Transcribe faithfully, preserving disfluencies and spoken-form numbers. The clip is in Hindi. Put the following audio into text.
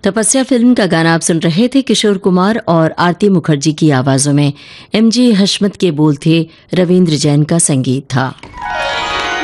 तपस्या फिल्म का गाना आप सुन रहे थे किशोर कुमार और आरती मुखर्जी की आवाजों में। एम जी हशमत के बोल थे, रविंद्र जैन का संगीत था।